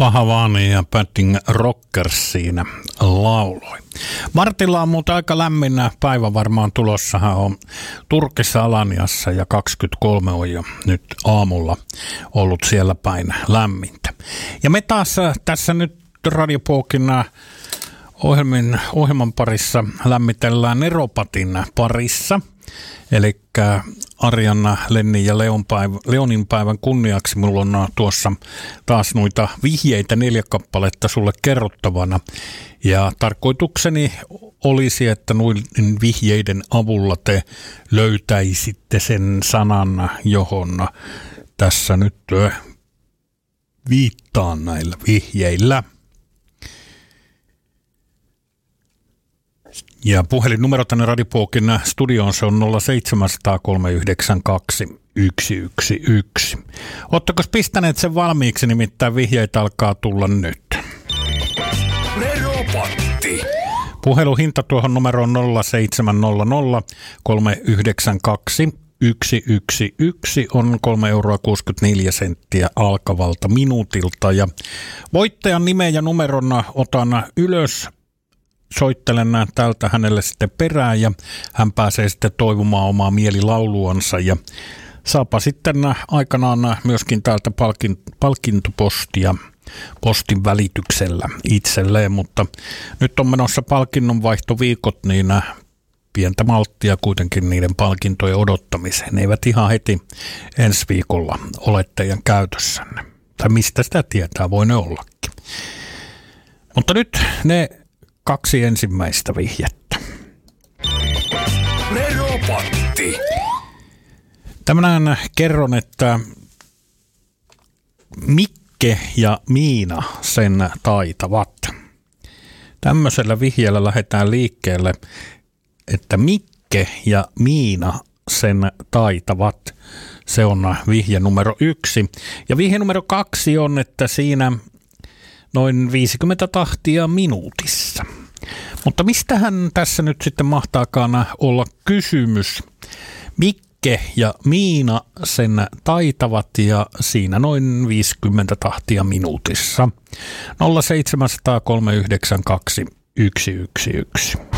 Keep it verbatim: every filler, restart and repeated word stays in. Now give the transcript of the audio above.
Paha Vaani ja Batting Rockers siinä lauloi. Martilla on muuten aika lämmin päivä varmaan tulossahan on Turkissa Alaniassa ja kaksikymmentäkolme on jo nyt aamulla ollut siellä päin lämmintä. Ja me taas tässä nyt Radiopokin ohjelmin, ohjelman parissa lämmitellään Neropatin parissa. Eli Arjanna, Lenni ja Leon päivä, Leonin päivän kunniaksi mulla on tuossa taas noita vihjeitä neljä kappaletta sulle kerrottavana. Ja tarkoitukseni olisi, että noiden vihjeiden avulla te löytäisitte sen sanan, johon tässä nyt viittaan näillä vihjeillä. Ja puhelinnumero tänne Radiopokin studioon se on nolla seitsemän nolla nolla kolme yhdeksän kaksi yksi yksi yksi. Oottakos pistäneet sen valmiiksi, nimittäin vihjeitä alkaa tulla nyt. Neropatti. Puheluhinta tuohon numeroon nolla seitsemän nolla nolla kolme yhdeksän kaksi yksi yksi yksi on kolme euroa kuusikymmentäneljä senttiä alkavalta minuutilta. Ja voittajan nimen ja numeron otan ylös. Soittelen täältä hänelle sitten perään ja hän pääsee sitten toivomaan omaa mielilauluansa ja saapa sitten aikanaan myöskin täältä palkin, palkintopostia postin välityksellä itselleen, mutta nyt on menossa palkinnonvaihtoviikot, niin pientä malttia kuitenkin niiden palkintojen odottamiseen. Ne eivät ihan heti ensi viikolla ole teidän käytössänne. Tai mistä sitä tietää, voi ne ollakin. Mutta nyt ne kaksi ensimmäistä vihjettä. Neropatti. Tämänään kerron, että Mikke ja Miina sen taitavat. Tämmöisellä vihjeellä lähdetään liikkeelle, että Mikke ja Miina sen taitavat. Se on vihje numero yksi. Ja vihje numero kaksi on, että siinä noin viisikymmentä tahtia minuutissa. Mutta mistähän tässä nyt sitten mahtaakaan olla kysymys? Mikke ja Miina sen taitavat ja siinä noin viisikymmentä tahtia minuutissa. nolla seitsemän nolla nolla kolme yhdeksän kaksi yksi yksi yksi.